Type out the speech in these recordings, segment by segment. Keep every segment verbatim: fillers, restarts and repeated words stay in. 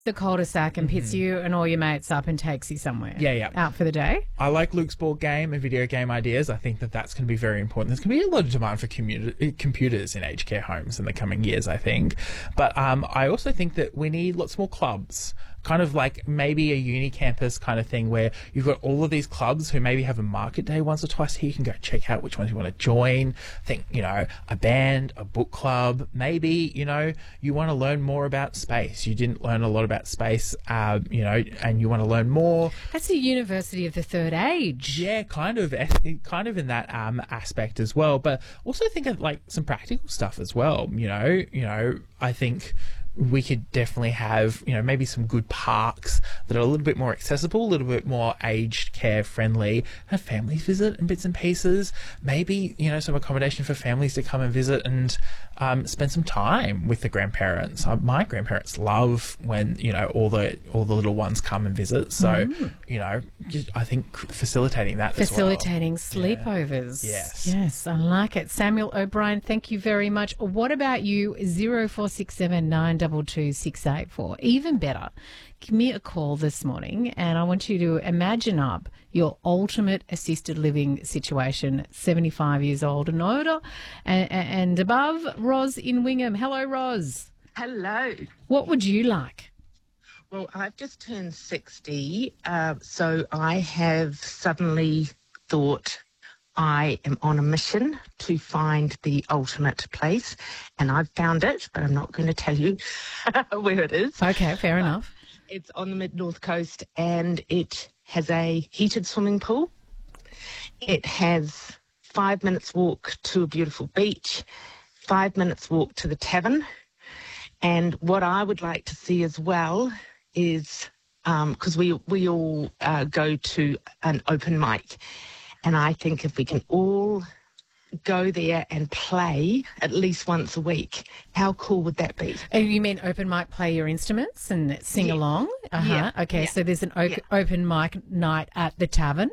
The cul-de-sac and pits you and all your mates up and takes you somewhere. Yeah, yeah. Out for the day. I like Luke's board game and video game ideas. I think that that's going to be very important. There's going to be a lot of demand for commu- computers in aged care homes in the coming years, I think. But um, I also think that we need lots more clubs. Kind of like maybe a uni campus kind of thing where you've got all of these clubs who maybe have a market day once or twice a year. You can go check out which ones you want to join. Think, you know, a band, a book club. Maybe, you know, you want to learn more about space. You didn't learn a lot about space, uh, you know, and you want to learn more. That's the University of the Third Age. Yeah, kind of, kind of in that um, aspect as well. But also think of like some practical stuff as well. You know, you know, I think we could definitely have, you know, maybe some good parks that are a little bit more accessible, a little bit more aged care friendly. Have families visit in bits and pieces. Maybe, you know, some accommodation for families to come and visit and um, spend some time with the grandparents. Uh, my grandparents love when, you know, all the all the little ones come and visit. So, mm. you know, just, I think facilitating that Facilitating as well. sleepovers. Yeah. Yes. Yes, I like it. Samuel O'Brien, thank you very much. What about you? zero four six seven nine two two six eight four. Even better, give me a call this morning and I want you to imagine up your ultimate assisted living situation, seventy-five years old and older and, and above. Roz in Wingham. Hello, Roz. Hello. What would you like? Well, I've just turned sixty, uh, so I have suddenly thought I am on a mission to find the ultimate place, and I've found it, but I'm not going to tell you where it is. Okay, fair but enough. It's on the mid-north coast, and it has a heated swimming pool. It has five minutes walk to a beautiful beach, five minutes walk to the tavern, and what I would like to see as well is, because um, we, we all uh, go to an open mic, and I think if we can all go there and play at least once a week, how cool would that be? Oh, you mean open mic, play your instruments and sing Yeah. along? Uh-huh. Yeah. Okay, Yeah. so there's an o- Yeah. open mic night at the tavern?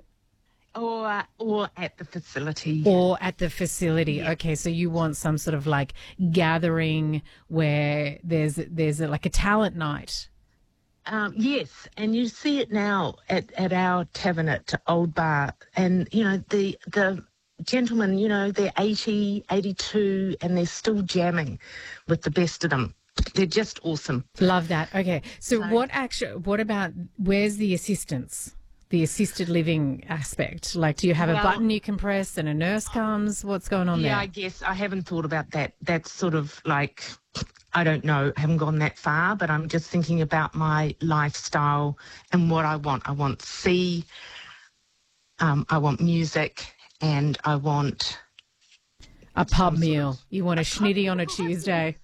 Or or at the facility. Or at the facility. Yeah. Okay, so you want some sort of like gathering where there's there's a, like a talent night. Um, yes, and you see it now at, at our tavern at Old Bar. And, you know, the the gentlemen, you know, they're eighty, eighty-two, and they're still jamming with the best of them. They're just awesome. Love that. Okay, so So- what actually? What about where's the assistance? The assisted living aspect. Like, do you have a Well- button you can press and a nurse comes? What's going on Yeah, there? I guess I haven't thought about that. That's sort of like, I don't know, I haven't gone that far, but I'm just thinking about my lifestyle and what I want. I want sea, um, I want music, and I want... A pub some sort meal. of- You want a schnitty on a Tuesday.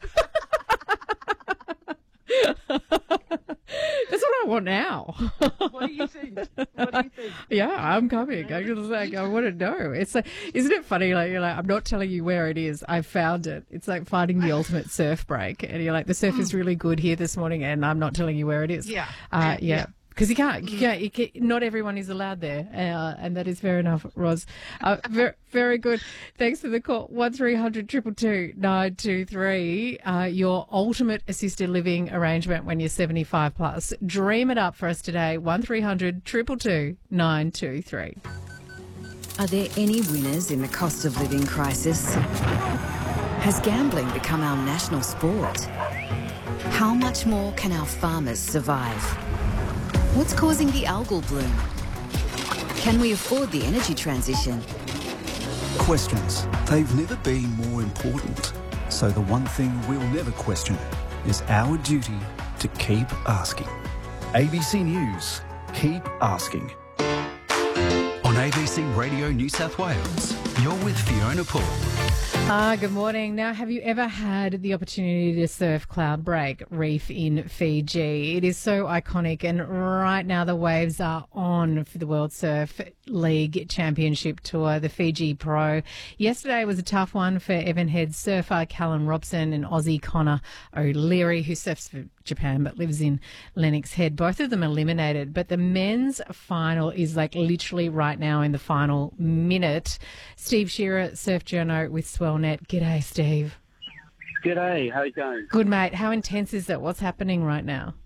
That's what I want now. What do you think? What do you think? Yeah, I'm coming. I'm just like, I want to know. It's like, isn't it funny? Like, you're like, I'm not telling you where it is. I found it. It's like finding the ultimate surf break. And you're like, the surf is really good here this morning, and I'm not telling you where it is. Yeah. Uh, yeah. Yeah. Because you can't, you can't, you can't, not everyone is allowed there, uh, and that is fair enough, Roz. Uh, very, very good. Thanks for the call. one three hundred two two two nine two three. Uh, your ultimate assisted living arrangement when you're seventy-five plus. Dream it up for us today. one three hundred two two two nine two three. Are there any winners in the cost of living crisis? Has gambling become our national sport? How much more can our farmers survive? What's causing the algal bloom? Can we afford the energy transition? Questions. They've never been more important. So the one thing we'll never question is our duty to keep asking. A B C News. Keep asking. On A B C Radio New South Wales, you're with Fiona Paul. Ah, good morning. Now, have you ever had the opportunity to surf Cloudbreak Reef in Fiji? It is so iconic, and right now the waves are on for the World Surf League Championship Tour, the Fiji Pro. Yesterday was a tough one for Evan Head surfer Callum Robson and Aussie Connor O'Leary, who surfs for Japan but lives in Lennox Head. Both of them eliminated, but the men's final is like literally right now in the final minute. Steve Shearer, surf journo with Swellnet. G'day, Steve. G'day, how you going? Good, mate. How intense is it? What's happening right now?